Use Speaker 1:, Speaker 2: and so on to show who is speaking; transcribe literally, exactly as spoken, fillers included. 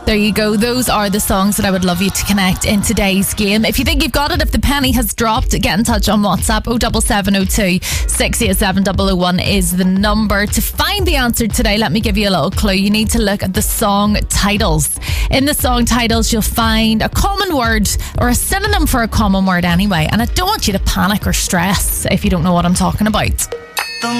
Speaker 1: There you go. Those are the songs that I would love you to connect in today's game. If you think you've got it, if the penny has dropped, get in touch on WhatsApp. oh seven seven oh two, six eight seven, double oh one is the number. To find the answer today, let me give you a little clue. You need to look at the song titles. In the song titles, you'll find a common word or a synonym for a common word anyway. And I don't want you to panic or stress if you don't know what I'm talking about.